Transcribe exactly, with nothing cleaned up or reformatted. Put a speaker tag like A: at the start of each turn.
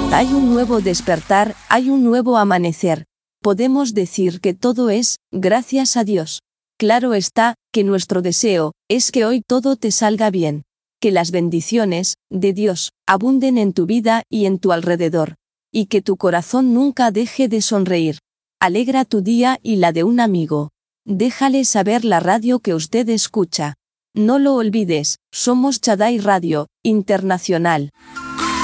A: Hay un nuevo despertar, hay un nuevo amanecer. Podemos decir que todo es, gracias a Dios. Claro está, que nuestro deseo, es que hoy todo te salga bien. Que las bendiciones, de Dios, abunden en tu vida y en tu alrededor. Y que tu corazón nunca deje de sonreír. Alegra tu día y la de un amigo. Déjale saber la radio que usted escucha. No lo olvides, somos Shaddai Radio, Internacional.